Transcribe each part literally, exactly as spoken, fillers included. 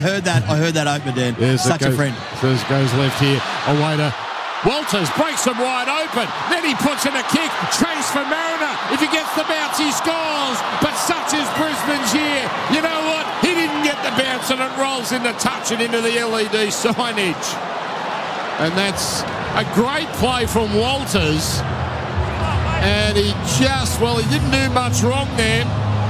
Heard that. I heard that opener, Dan. Yes, Such goes, a friend. Goes, goes left here. Away to Walters. Breaks him wide open. Then he puts in a kick. Chase for Mariner. If he gets the bounce, he scores. But such is Brisbane's year. You know what? He didn't get the bounce, and it rolls into touch and into the L E D signage. And that's a great play from Walters. And he just, well, he didn't do much wrong there.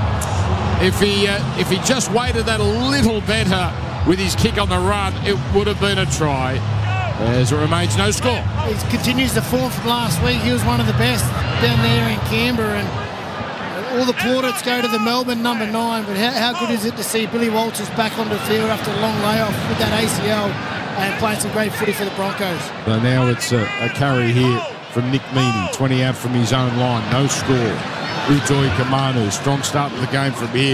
If he uh, if he just waited that a little better with his kick on the run, it would have been a try. As it remains no score. He continues the form from last week. He was one of the best down there in Canberra, and all the plaudits go to the Melbourne number nine. But how, how good is it to see Billy Walters back on the field after a long layoff with that A C L and playing some great footy for the Broncos? So now it's a, a carry here from Nick Meaney, twenty out from his own line, no score. Utoi Kamanu, strong start to the game from him.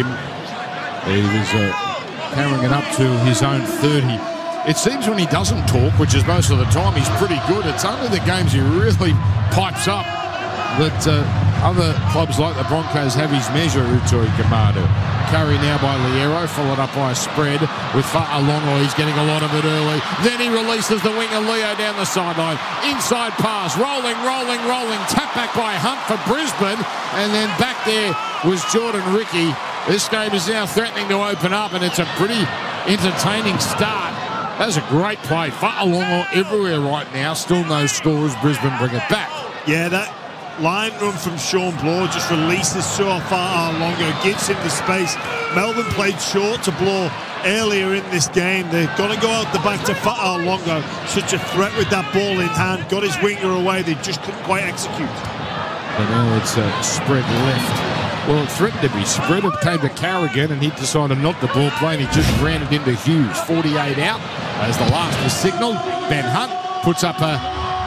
He was uh, carrying it up to his own thirty. It seems when he doesn't talk, which is most of the time, he's pretty good. It's only the games he really pipes up that uh, other clubs like the Broncos have his measure. Utoi Kamanu. Carry now by Liero, followed up by a spread with Fa'alongo. He's getting a lot of it early. Then he releases the winger Leo down the sideline. Inside pass, rolling, rolling, rolling. Tap back by Hunt for Brisbane. And then back there was Jordan Ricky. This game is now threatening to open up, and it's a pretty entertaining start. That was a great play. Fa'alongo everywhere right now. Still no scores. Brisbane bring it back. Yeah, that line run from Sean Bloor just releases Sean Fa'alongo, gives him the space. Melbourne played short to Bloor earlier in this game. They're going to go out the back to Fa'alongo. Such a threat with that ball in hand. Got his winger away. They just couldn't quite execute. And now it's a spread left. Well, it threatened to be spread. It came to Carrigan, and he decided not to ball play, and he just ran it into Hughes. forty-eight out as the last was signalled. Ben Hunt puts up a,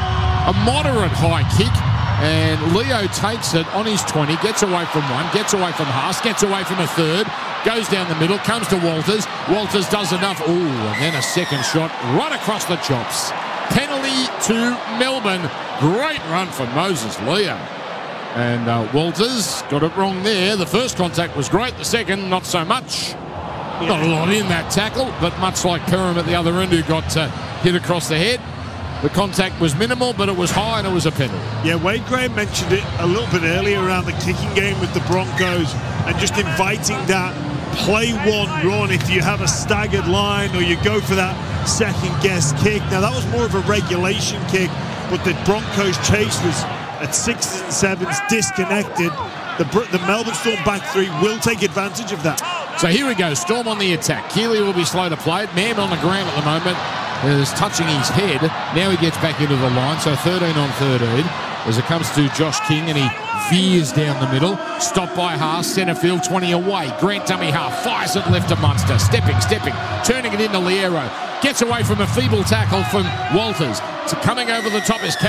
a moderate high kick, and Leo takes it on his twenty, gets away from one, gets away from Haas, gets away from a third, goes down the middle, comes to Walters. Walters does enough. Ooh, and then a second shot right across the chops. Penalty to Melbourne. Great run from Moses Leo. And uh, Walters got it wrong there. The first contact was great. The second, not so much. Yeah. Not a lot in that tackle, but much like Perham at the other end, who got uh, hit across the head. The contact was minimal, but it was high, and it was a penalty. Yeah, Wade Graham mentioned it a little bit earlier around the kicking game with the Broncos, and just inviting that play one run if you have a staggered line or you go for that second guess kick. Now, that was more of a regulation kick, but the Broncos' chase was at sixes and sevens, disconnected. The, the Melbourne Storm back three will take advantage of that. So here we go, Storm on the attack. Keeley will be slow to play it. Mam on the ground at the moment is touching his head. Now he gets back into the line, so thirteen on thirteen as it comes to Josh King, and he veers down the middle. Stopped by Haas, centre field, twenty away. Grant dummy half, fires it left to Munster. Stepping, stepping, turning it into Liero. Gets away from a feeble tackle from Walters. So coming over the top is